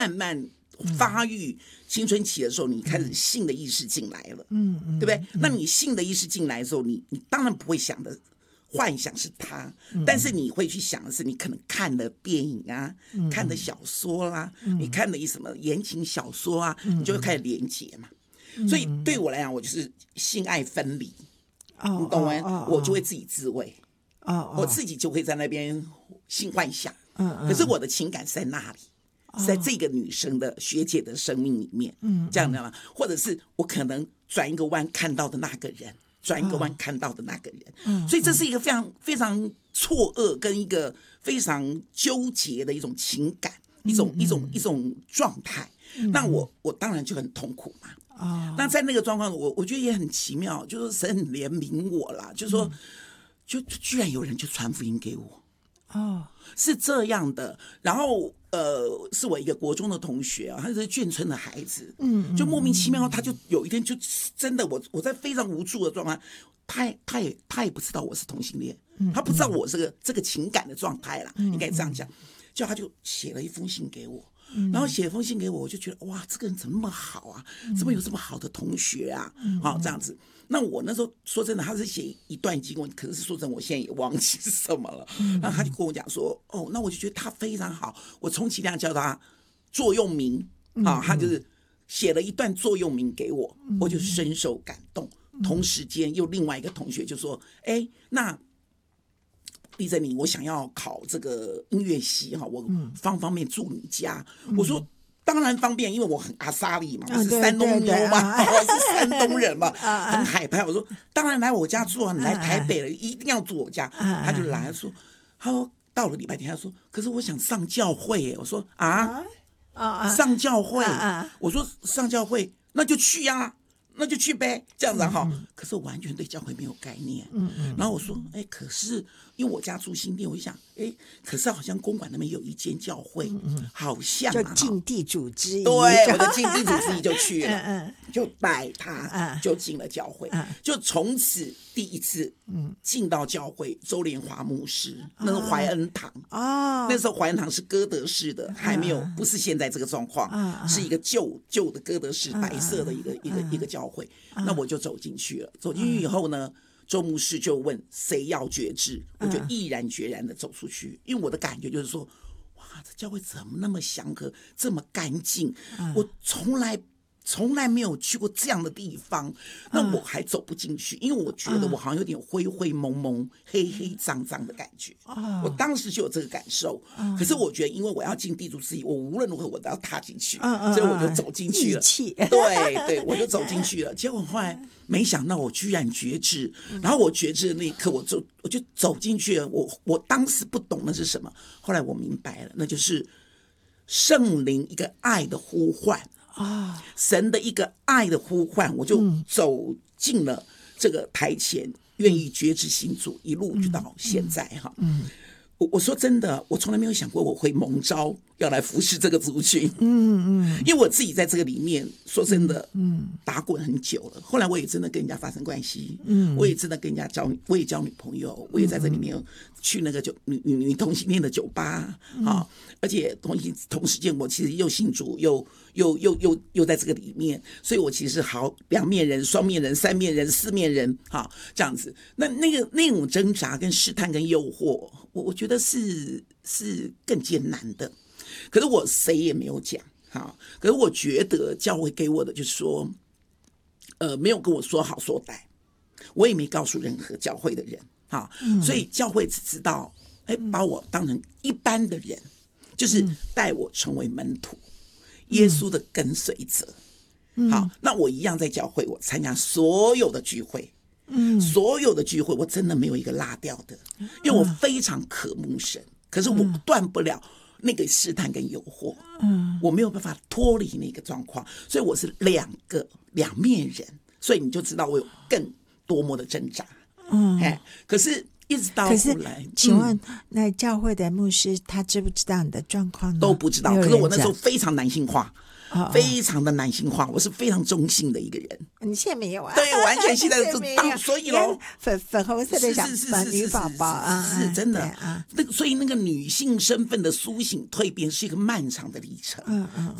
慢慢发育青春期的时候，你开始性的意识进来了，对不对？那你性的意识进来的时候，你当然不会想的幻想是他，但是你会去想的是，你可能看的电影啊，看的小说啦，你看的什么言情小说啊，你就会开始连结嘛。所以对我来讲，我就是性爱分离，你懂吗？我就会自己自慰，我自己就会在那边性幻想，可是我的情感是在那里。是在这个女生的学姐的生命里面，这样的吗？或者是我可能转一个弯看到的那个人，转一个弯看到的那个人，所以这是一个非常非常错愕跟一个非常纠结的一种情感，一种状态。那我当然就很痛苦嘛。那在那个状况，我觉得也很奇妙，就是神很怜悯我啦，就是说，就居然有人就传福音给我。是这样的，然后是我一个国中的同学啊，他是眷村的孩子，就莫名其妙，他就有一天就真的我在非常无助的状态，他也不知道我是同性恋，他不知道我这个情感的状态啦，应该这样讲，就他就写了一封信给我。然后写一封信给我，我就觉得哇，这个人怎么那么好啊？怎么有这么好的同学啊？这样子。那我那时候说真的，他是写一段经文，可是说真的，我现在也忘记是什么了。然后他就跟我讲说，那我就觉得他非常好，我充其量叫他座右铭他就是写了一段座右铭给我，我就深受感动。同时间又另外一个同学就说，那丽珍你我想要考这个音乐系我方不方便住你家？我说当然方便，因为我很阿莎力嘛，我是山东妞嘛，我是山东人嘛，很海派。我说当然来我家住啊，你来台北了一定要住我家。他就来说，他说到了礼拜天，他说可是我想上教会耶。我说上教会？我说上教会那就去啊。那就去呗，这样子哈。可是我完全对教会没有概念。然后我说，可是因为我家住新店，我就想，可是好像公馆那边有一间教会，好像就尽地主之谊。 对，我就尽地主之谊就去了，就拜他，就进了教会，就从此第一次进到教会。周连华牧师，那是怀恩堂那时候怀恩堂是哥德式的，还没有，不是现在这个状况，是一个旧的哥德式白色的一个教会。那我就走进去了，走进去以后呢，周牧师就问谁要决志，我就毅然决然的走出去，因为我的感觉就是说，哇，这教会怎么那么祥和，这么干净，我从来没有去过这样的地方，那我还走不进去，因为我觉得我好像有点灰灰蒙蒙、黑黑脏脏的感觉。我当时就有这个感受，可是我觉得，因为我要进地主之谊，我无论如何我都要踏进去，所以我就走进去了。对，我就走进去了。结果后来没想到，我居然决志，然后我决志的那一刻，我就走进去了。我当时不懂那是什么，后来我明白了，那就是圣灵一个爱的呼唤。神的一个爱的呼唤，我就走进了这个台前，愿意决志信主，一路就到现在我说真的，我从来没有想过我会蒙召要来服侍这个族群。因为我自己在这个里面，说真的，打滚很久了。后来我也真的跟人家发生关系，我也真的跟人家我也交女朋友，我也在这里面去那个女同性恋的酒吧而且同时间我其实又信主，又在这个里面，所以我其实好两面人、双面人、三面人、四面人这样子。那种挣扎跟试探跟诱惑，我觉得是更艰难的。可是我谁也没有讲可是我觉得教会给我的就是说没有跟我说好说歹，我也没告诉任何教会的人所以教会只知道把我当成一般的人，就是带我成为门徒，耶稣的跟随者。那我一样在教会，我参加所有的聚会，所有的聚会我真的没有一个落掉的，因为我非常渴慕神，可是我断不了那个试探跟诱惑，我没有办法脱离那个状况，所以我是两面人，所以你就知道我有更多么的挣扎。可是一直到后来， 请问那教会的牧师他知不知道你的状况呢？ 都不知道。可是我那时候非常男性化， 非常的男性化，我是非常中性的一个人。 你现在没有啊？ 对，完全现在所以咯， 粉红色的小女宝宝啊， 是真的啊。所以那个女性身份的苏醒蜕变是一个漫长的历程。